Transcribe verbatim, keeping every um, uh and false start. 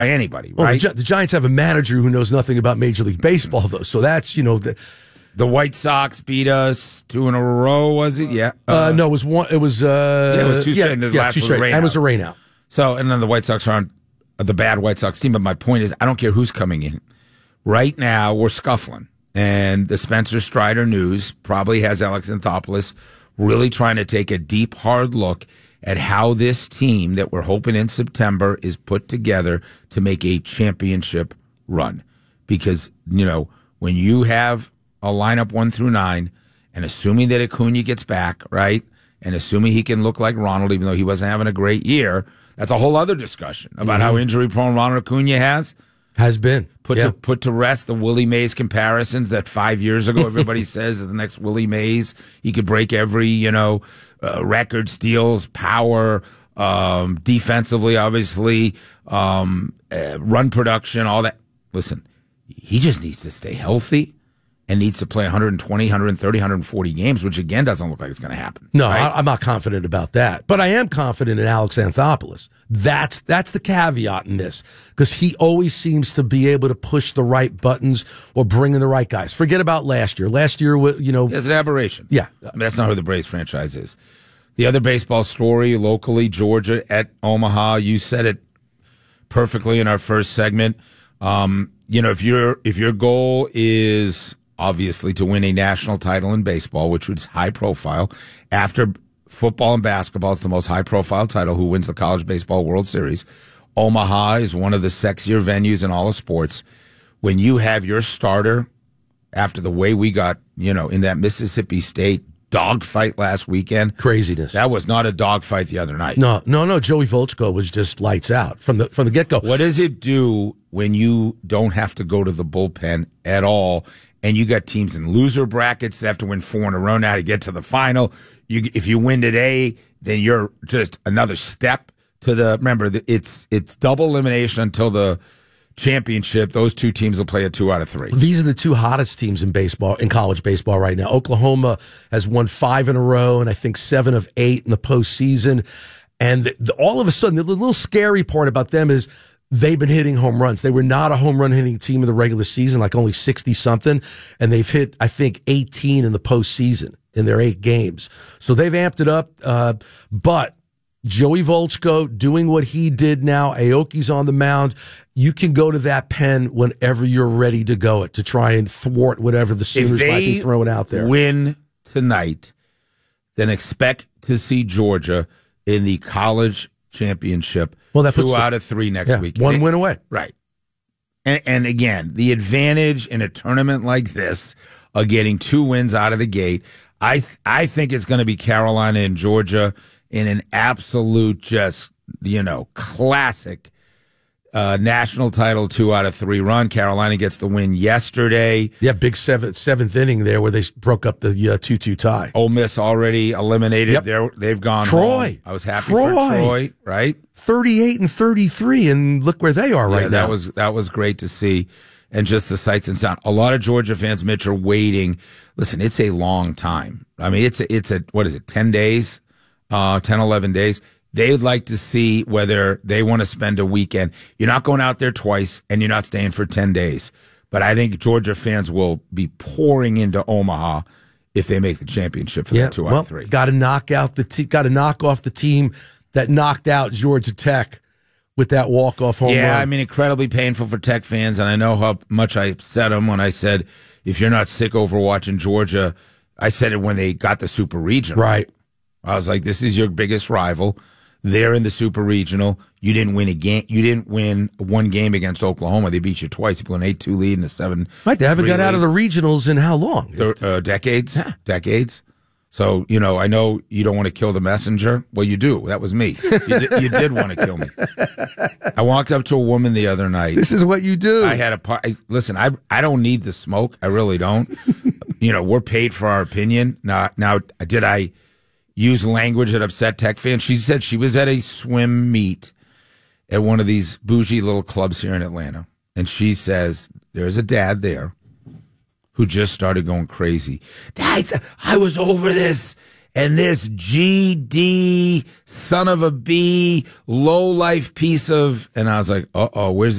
anybody, well, right? The, the Giants have a manager who knows nothing about Major League Baseball, though. So that's, you know, the the White Sox beat us two in a row, was it? Yeah. Uh, uh, no, it was one. It was uh, yeah, it was two yeah, straight. And the yeah, last two was straight. a rain And it out. was a rain out. So, and then the White Sox aren't the bad White Sox team. But my point is, I don't care who's coming in. Right now, we're scuffling, and the Spencer Strider news probably has Alex Anthopoulos really trying to take a deep, hard look at how this team that we're hoping in September is put together to make a championship run. Because, you know, when you have a lineup one through nine, and assuming that Acuna gets back, right, and assuming he can look like Ronald, even though he wasn't having a great year, that's a whole other discussion about mm-hmm. how injury-prone Ronald Acuna has. Has been. Put yeah. to put to rest the Willie Mays comparisons that five years ago everybody says is the next Willie Mays. He could break every, you know, uh, record, steals, power, um, defensively, obviously, um, uh, run production, all that. Listen, he just needs to stay healthy and needs to play one twenty, one thirty, one forty games, which again doesn't look like it's going to happen. No, right? I, I'm not confident about that. But I am confident in Alex Anthopoulos. That's that's the caveat in this, because he always seems to be able to push the right buttons or bring in the right guys. Forget about last year. Last year, you know, it's an aberration. Yeah, I mean, that's not who the Braves franchise is. The other baseball story locally, Georgia at Omaha. You said it perfectly in our first segment. Um, you know, if your if your goal is obviously to win a national title in baseball, which was high profile, after football and basketball, it's the most high-profile title. Who wins the College Baseball World Series? Omaha is one of the sexier venues in all of sports. When you have your starter, after the way we got, you know, in that Mississippi State dogfight last weekend. Craziness. That was not a dogfight the other night. No, no, no. Joey Volchko was just lights out from the from the get-go. What does it do when you don't have to go to the bullpen at all, and you got teams in loser brackets that have to win four in a row now to get to the final? You, if you win today, then you're just another step to the. Remember, it's it's double elimination until the championship. Those two teams will play a two out of three. These are the two hottest teams in baseball, in college baseball right now. Oklahoma has won five in a row, and I think seven of eight in the postseason. And the, the, all of a sudden, the little scary part about them is they've been hitting home runs. They were not a home run hitting team in the regular season, like only sixty something, and they've hit, I think, eighteen in the postseason in their eight games. So they've amped it up. Uh, but Joey Volchko doing what he did now, Aoki's on the mound. You can go to that pen whenever you're ready to go it to try and thwart whatever the Sooners might be throwing out there. If they win tonight, then expect to see Georgia in the college championship. Well, that two puts out the, of three next yeah, week. One and win away. Right. And, and again, the advantage in a tournament like this of getting two wins out of the gate, I th- I think it's going to be Carolina and Georgia in an absolute just, you know, classic uh, national title two out of three run. Carolina gets the win yesterday. Yeah, big seventh, seventh inning there where they broke up the uh, two two tie. Ole Miss already eliminated. Yep. They're, they've gone Troy. home. I was happy Troy. for Troy, right? thirty-eight and thirty-three, and look where they are right yeah, now. That was, that was great to see. And just the sights and sound. A lot of Georgia fans, Mitch, are waiting. Listen, it's a long time. I mean, it's a, it's a, what is it, ten days, uh, ten, eleven days. They would like to see whether they want to spend a weekend. You're not going out there twice, and you're not staying for ten days. But I think Georgia fans will be pouring into Omaha if they make the championship for yeah, that two well, out of three. Got to knock out the te- got to knock off the team that knocked out Georgia Tech with that walk-off home yeah, run. I mean, incredibly painful for Tech fans, and I know how much I upset them when I said, if you're not sick over watching Georgia, I said it when they got the Super Regional. Right. I was like, this is your biggest rival. They're in the Super Regional. You didn't win a game. You didn't win one game against Oklahoma. They beat you twice. You put an eight two lead and a seven. Right, they haven't got out of the regionals in how long? Thir- uh, decades. Yeah. Decades. So, you know, I know you don't want to kill the messenger. Well, you do. That was me. You did, you did want to kill me. I walked up to a woman the other night. This is what you do. I had a par- I, listen, I I don't need the smoke. I really don't. You know, we're paid for our opinion. Now, now, did I use language that upset Tech fans? She said she was at a swim meet at one of these bougie little clubs here in Atlanta. And she says, there's a dad there who just started going crazy. Dad, I was over this, and this G D son of a B low life piece of, and I was like, uh oh, where's